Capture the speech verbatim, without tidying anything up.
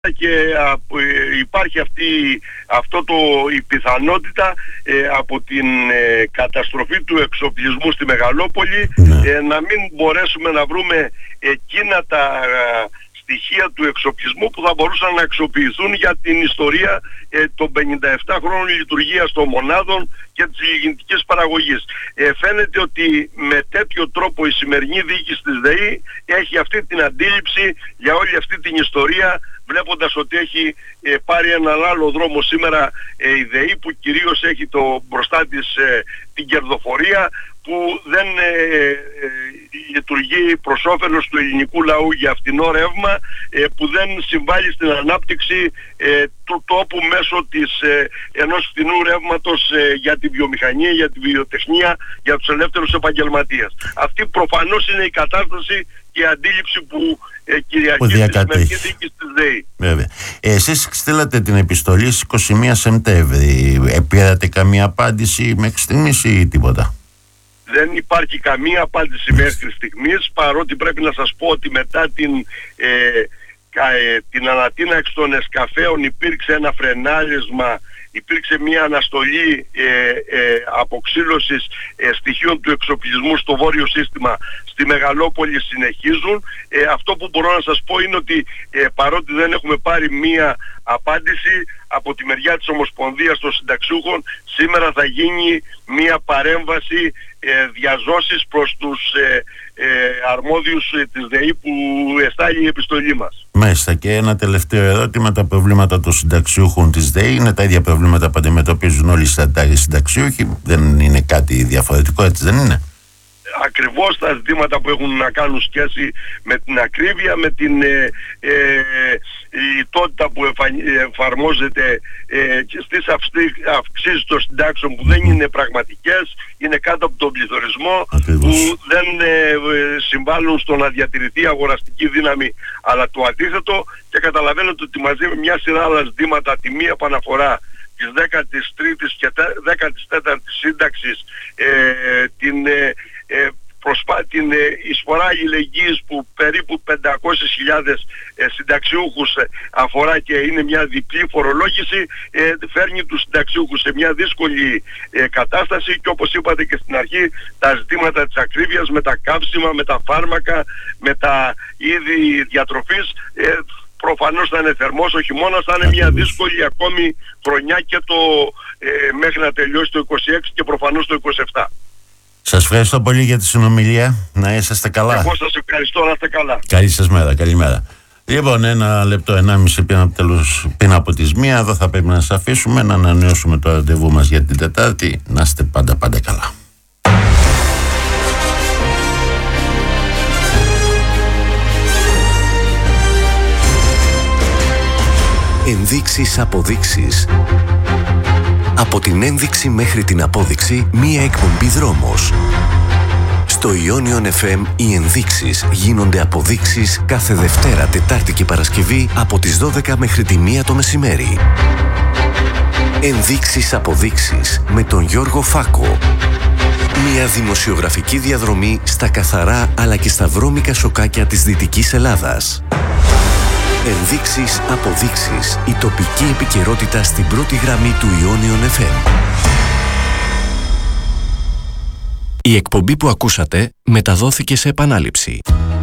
και ε, υπάρχει αυτή, αυτό το, η πιθανότητα ε, από την ε, καταστροφή του εξοπλισμού στη Μεγαλόπολη ναι. ε, να μην μπορέσουμε να βρούμε εκείνα τα ε, στοιχεία του εξοπλισμού που θα μπορούσαν να αξιοποιηθούν για την ιστορία ε, των πενήντα επτά χρόνων λειτουργίας των μονάδων και της λιγνητικής παραγωγής. Ε, φαίνεται ότι με τέτοιο τρόπο η σημερινή διοίκηση της ΔΕΗ έχει αυτή την αντίληψη για όλη αυτή την ιστορία, βλέποντας ότι έχει ε, πάρει έναν άλλο δρόμο σήμερα ε, η ΔΕΗ, που κυρίως έχει το μπροστά της ε, την κερδοφορία, που δεν ε, ε, λειτουργεί προς όφελος του ελληνικού λαού για φτηνό ρεύμα, ε, που δεν συμβάλλει στην ανάπτυξη ε, του τόπου μέσω της, ε, ενός φτηνού ρεύματος ε, για τη βιομηχανία, για τη βιοτεχνία, για τους ελεύθερους επαγγελματίες. Αυτή προφανώς είναι η κατάσταση και η αντίληψη που ε, κυριαρχεί στη σημερινή διοίκηση της ΔΕΗ. Βέβαια. Ε, εσείς στείλατε την επιστολή στις είκοσι μία Σεπτέμβρη. Ε, πήρατε καμία απάντηση μέχρι στιγμής ή τίποτα? Δεν υπάρχει καμία απάντηση μέχρι στιγμής, παρότι πρέπει να σας πω ότι μετά την, ε, κα, ε, την ανατείναξη των εσκαφέων υπήρξε ένα φρενάρισμα, υπήρξε μια αναστολή ε, ε, αποξύλωσης ε, στοιχείων του εξοπλισμού στο βόρειο σύστημα. Στη Μεγαλόπολη συνεχίζουν. Ε, αυτό που μπορώ να σας πω είναι ότι ε, παρότι δεν έχουμε πάρει μια απάντηση από τη μεριά της Ομοσπονδίας των Συνταξιούχων, σήμερα θα γίνει μια παρέμβαση ε, διαζώσης προς τους ε, ε, αρμόδιους ε, της ΔΕΗ που εστάλει η επιστολή μας. Μάλιστα. Και ένα τελευταίο ερώτημα: τα προβλήματα των συνταξιούχων της ΔΕΗ είναι τα ίδια προβλήματα που αντιμετωπίζουν όλοι οι συνταξιούχοι? Δεν είναι κάτι διαφορετικό, έτσι δεν είναι? Ακριβώς τα ζητήματα που έχουν να κάνουν σχέση με την ακρίβεια, με την ε, ε, λιτότητα που εφαρμόζεται ε, στις αυξήσεις των συντάξεων, που δεν είναι πραγματικές, είναι κάτω από τον πληθωρισμό, Ακριβώς. που δεν ε, συμβάλλουν στο να διατηρηθεί η αγοραστική δύναμη, αλλά το αντίθετο. Και καταλαβαίνετε ότι μαζί με μια σειρά άλλα ζητήματα, τη μία επαναφορά της δέκατης τρίτης και δέκατης τέταρτης σύνταξης, ε, την ε, Ε, προσπά... την ε, εισφορά αλληλεγγύης που περίπου πεντακόσιες χιλιάδες ε, συνταξιούχους ε, αφορά και είναι μια διπλή φορολόγηση, ε, φέρνει τους συνταξιούχους σε μια δύσκολη ε, κατάσταση. Και όπως είπατε και στην αρχή, τα ζητήματα της ακρίβειας με τα καύσιμα, με τα φάρμακα, με τα είδη διατροφής, ε, προφανώς θα είναι θερμός ο χειμώνας, θα είναι μια δύσκολη ακόμη χρονιά και το ε, μέχρι να τελειώσει το είκοσι έξι και προφανώς το είκοσι επτά. Σας ευχαριστώ πολύ για τη συνομιλία. Να είσαστε καλά. Εγώ σας ευχαριστώ, να είστε καλά. Καλή σας μέρα, καλημέρα. Λοιπόν, ένα λεπτό, ενάμιση πριν από, τέλος, πριν από τις μία, εδώ θα πρέπει να σας αφήσουμε να ανανεώσουμε το ραντεβού μας για την Τετάρτη. Να είστε πάντα πάντα καλά. Ενδείξεις, αποδείξεις. Από την ένδειξη μέχρι την απόδειξη, μία εκπομπή δρόμος. Στο Ιόνιον εφ εμ οι ενδείξεις γίνονται αποδείξεις κάθε Δευτέρα, Τετάρτη και Παρασκευή από τις δώδεκα μέχρι τη μία το μεσημέρι. Ενδείξεις, αποδείξεις με τον Γιώργο Φάκο. Μια δημοσιογραφική διαδρομή στα καθαρά αλλά και στα βρώμικα σοκάκια της Δυτικής Ελλάδας. Ενδείξεις, αποδείξεις. Η τοπική επικαιρότητα στην πρώτη γραμμή του Ιόνιον εφ εμ. Η εκπομπή που ακούσατε μεταδόθηκε σε επανάληψη.